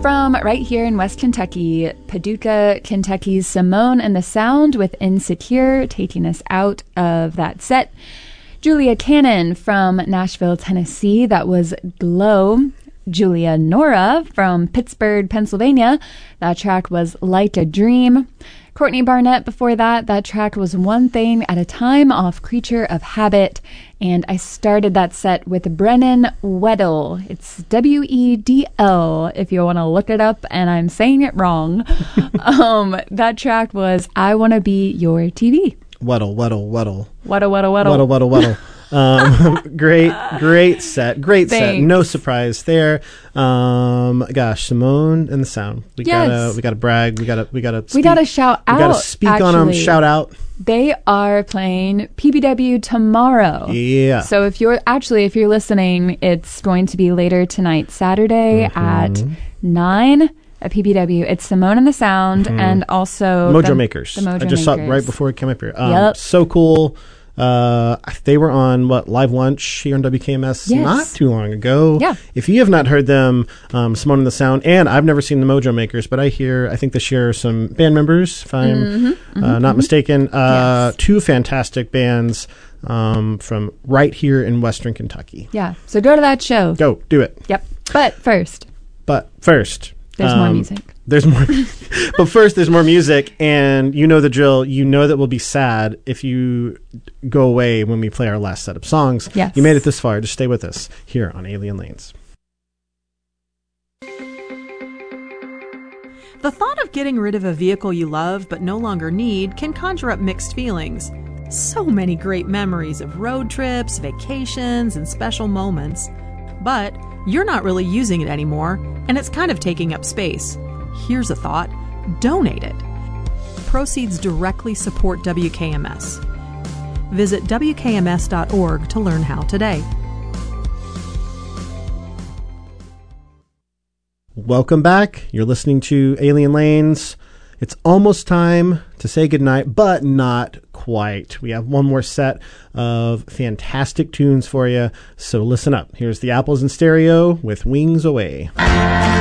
from right here in West Kentucky, Paducah, Kentucky's Simone and the Sound with Insecure, taking us out of that set. Julia Cannon from Nashville, Tennessee, that was Glow. Julia Nora from Pittsburgh, Pennsylvania, that track was Like a Dream. Courtney Barnett before that track was One Thing at a Time off Creature of Habit. And I started that set with Brennan Weddle. It's Wedl if you want to look it up and I'm saying it wrong. That track was I Wanna Be Your TV. Weddle. Great set. Thanks. Set. No surprise there. Gosh, Simone and the Sound. We gotta brag. We gotta shout out. We gotta speak on them. Shout out. They are playing PBW tomorrow. Yeah. So if you're listening, it's going to be later tonight, Saturday at 9 at PBW. It's Simone and the Sound and also Mojo Makers. I just saw it right before we came up here. So cool. They were on Live Lunch here on WKMS not too long ago. Yeah. If you have not heard them, Simone and the Sound, and I've never seen the Mojo Makers, but I think they share some band members, if I'm not mistaken. Two fantastic bands from right here in Western Kentucky. Yeah. So go to that show. Go do it. Yep. But first. There's more music. But first, there's more music, and you know the drill. You know that we'll be sad if you go away when we play our last set of songs. Yes. You made it this far. Just stay with us here on Alien Lanes. The thought of getting rid of a vehicle you love but no longer need can conjure up mixed feelings. So many great memories of road trips, vacations, and special moments. But you're not really using it anymore, and it's kind of taking up space. Here's a thought: donate it. Proceeds directly support WKMS. Visit WKMS.org to learn how today. Welcome back. You're listening to Alien Lanes. It's almost time to say goodnight, but not quite. We have one more set of fantastic tunes for you, so listen up. Here's the Apples in Stereo with Wings Away.